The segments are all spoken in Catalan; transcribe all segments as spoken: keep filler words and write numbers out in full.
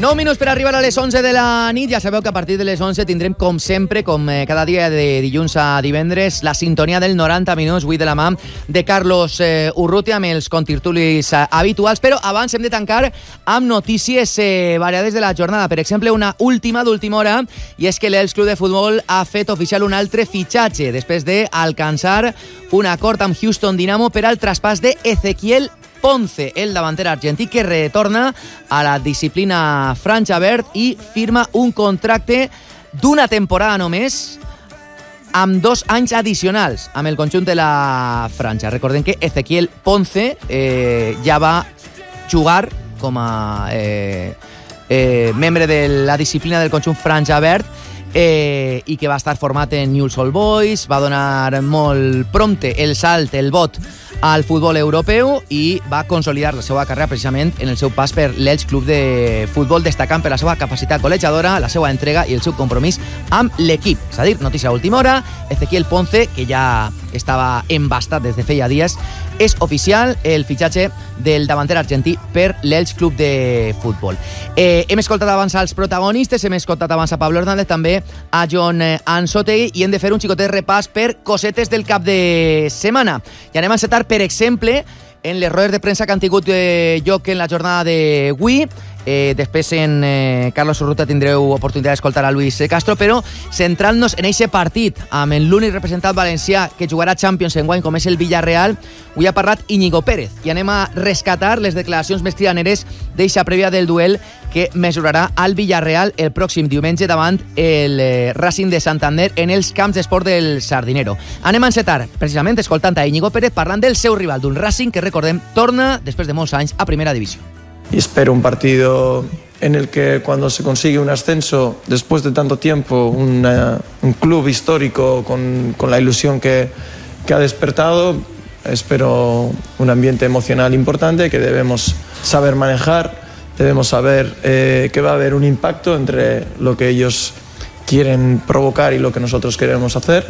nou minuts per arribar a les onze de la nit. Ja sabeu que a partir de les onze tindrem, com sempre, com cada dia de dilluns a divendres, la sintonia del noranta minuts, avui de la mà de Carlos eh, Urrutia, amb els contertulis eh, habituals. Però abans hem de tancar amb notícies eh, variades de la jornada. Per exemple, una última d'última hora, i és que l'Elx Club de Futbol ha fet oficial un altre fitxatge després d'alcançar un acord amb Houston Dynamo per al traspàs de Ezequiel Ponce, el davanter argentí que retorna a la disciplina franja verd i firma un contracte d'una temporada només amb dos anys addicionals amb el conjunt de la franja. Recordem que Ezequiel Ponce eh, ja va jugar com a eh, eh, membre de la disciplina del conjunt franja verd eh, i que va estar format en Newell's Old Boys, va donar molt prompte el salt, el bot al futbol europeu i va consolidar la seva carrera precisament en el seu pas per l'Elx Club de Futbol, destacant per la seva capacitat golejadora, la seva entrega i el seu compromís amb l'equip. És a dir, notícia d'última hora, Ezequiel Ponce, que ja estava embastat des de feia dies, és oficial el fitxatge del davanter argentí per l'Elx Club de Futbol. Eh, hem escoltat abans als protagonistes, hem escoltat abans a Pablo Hernández, també a Jon Ansotegui, i hem de fer un xicotet repàs per cosetes del cap de setmana. I anem a encetar, per exemple, en les rodes de premsa que han tingut eh, lloc en la jornada d'avui. Eh, després en eh, Carlos Urrutia tindreu oportunitat d'escoltar a Luis Castro, però centrant-nos en aquest partit amb l'únic representant valencià que jugarà Champions enguany, com és el Villarreal, avui ha parlat Íñigo Pérez, i anem a rescatar les declaracions més cridaneres d'eixa prèvia del duel que mesurarà al Villarreal el pròxim diumenge davant el eh, Racing de Santander en els camps d'esport del Sardinero. Anem a encetar precisament escoltant a Íñigo Pérez parlant del seu rival, d'un Racing que, recordem, torna després de molts anys a primera divisió. Y espero un partido en el que cuando se consigue un ascenso, después de tanto tiempo, una, un club histórico con, con la ilusión que, que ha despertado, espero un ambiente emocional importante que debemos saber manejar, debemos saber eh, que va a haber un impacto entre lo que ellos quieren provocar y lo que nosotros queremos hacer.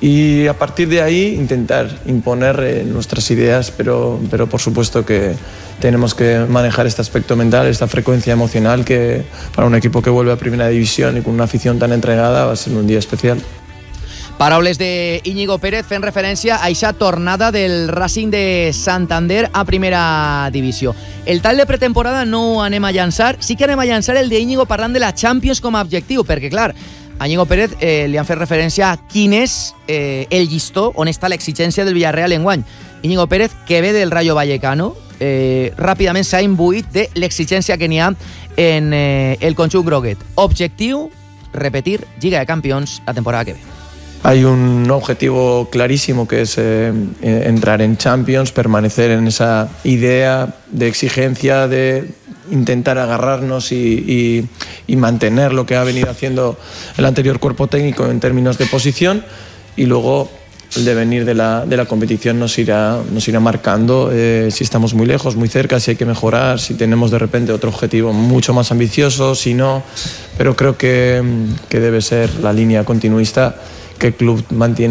Y a partir de ahí intentar imponer eh, nuestras ideas, pero, pero por supuesto que tenemos que manejar este aspecto mental, esta frecuencia emocional que para un equipo que vuelve a primera división y con una afición tan entregada va a ser un día especial. Paraules de Íñigo Pérez fent referència a aquesta tornada del Racing de Santander a primera divisió. El tall de pretemporada no ho anem a llançar, sí que anem a llançar el d'Íñigo parlant de la Champions com a objectiu, perquè clar, a Íñigo Pérez eh, li han fet referència a quin és eh, el llistó on està l'exigència del Villarreal enguany. Íñigo Pérez, que ve del Rayo Vallecano, eh, ràpidament s'ha imbuït de l'exigència que n'hi ha en eh, el conjunt groguet. Objectiu, repetir Lliga de Campions la temporada que ve. Hay un objetivo clarísimo que es eh, entrar en Champions, permanecer en esa idea de exigencia, de intentar agarrarnos y, y, y mantener lo que ha venido haciendo el anterior cuerpo técnico en términos de posición, y luego el devenir de la, de la competición nos irá, nos irá marcando eh, si estamos muy lejos, muy cerca, si hay que mejorar, si tenemos de repente otro objetivo mucho más ambicioso, si no, pero creo que, que debe ser la línea continuista que el club mantiene